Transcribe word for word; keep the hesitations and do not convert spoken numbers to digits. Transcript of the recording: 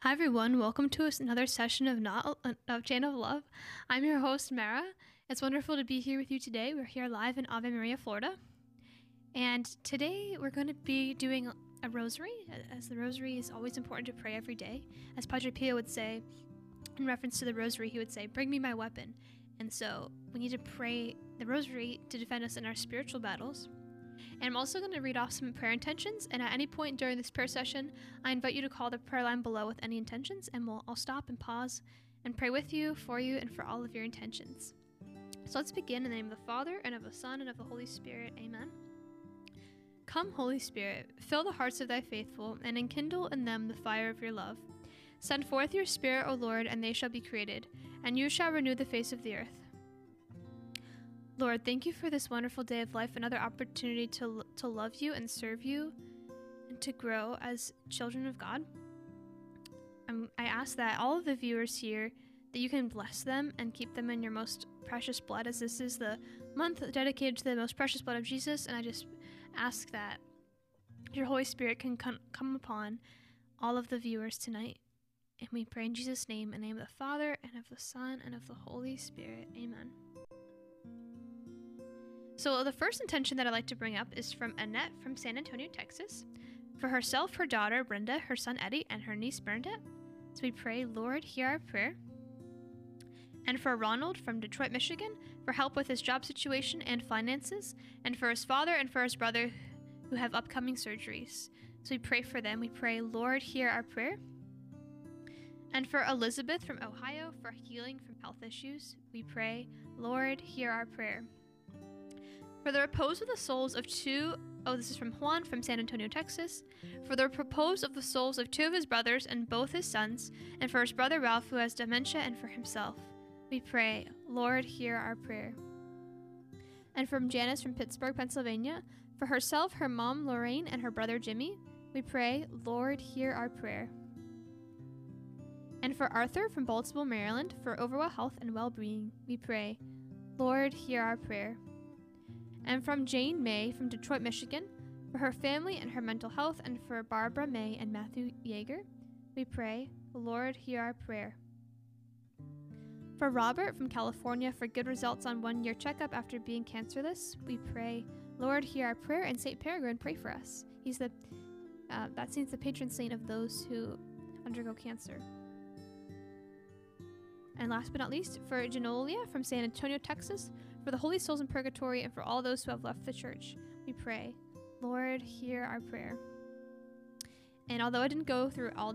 Hi everyone, welcome to us- another session of not of Chain of Love. I'm your host Mara. It's wonderful to be here with you today. We're here live in Ave Maria, Florida, and today we're going to be doing a rosary, as the rosary is always important to pray every day. As Padre Pio would say, in reference to the rosary, he would say, "Bring me my weapon." And so we need to pray the rosary to defend us in our spiritual battles. And I'm also going to read off some prayer intentions, and at any point during this prayer session, I invite you to call the prayer line below with any intentions, and we'll, I'll stop and pause and pray with you, for you, and for all of your intentions. So let's begin in the name of the Father, and of the Son, and of the Holy Spirit. Amen. Come, Holy Spirit, fill the hearts of thy faithful, and enkindle in them the fire of your love. Send forth your Spirit, O Lord, and they shall be created, and you shall renew the face of the earth. Lord, thank you for this wonderful day of life, another opportunity to to love you and serve you and to grow as children of God. Um, I ask that all of the viewers here, that you can bless them and keep them in your most precious blood, as this is the month dedicated to the most precious blood of Jesus. And I just ask that your Holy Spirit can come, come upon all of the viewers tonight. And we pray in Jesus' name, in the name of the Father, and of the Son, and of the Holy Spirit. Amen. So the first intention that I'd like to bring up is from Annette from San Antonio, Texas. For herself, her daughter, Brenda, her son, Eddie, and her niece, Bernadette. So we pray, Lord, hear our prayer. And for Ronald from Detroit, Michigan, for help with his job situation and finances. And for his father and for his brother who have upcoming surgeries. So we pray for them. We pray, Lord, hear our prayer. And for Elizabeth from Ohio, for healing from health issues, we pray, Lord, hear our prayer. For the repose of the souls of two, oh, this is from Juan from San Antonio, Texas. For the repose of the souls of two of his brothers and both his sons, and for his brother Ralph who has dementia, and for himself, we pray, Lord, hear our prayer. And from Janice from Pittsburgh, Pennsylvania, for herself, her mom Lorraine, and her brother Jimmy, we pray, Lord, hear our prayer. And for Arthur from Baltimore, Maryland, for overall health and well-being, we pray, Lord, hear our prayer. And from Jane May from Detroit, Michigan, for her family and her mental health, and for Barbara May and Matthew Yeager, we pray, Lord, hear our prayer. For Robert from California, for good results on one-year checkup after being cancerless, we pray, Lord, hear our prayer, and Saint Peregrine, pray for us. He's the, uh, that saint's the patron saint of those who undergo cancer. And last but not least, for Genolia from San Antonio, Texas, for the holy souls in purgatory, and for all those who have left the church, we pray, Lord, hear our prayer. And although I didn't go through all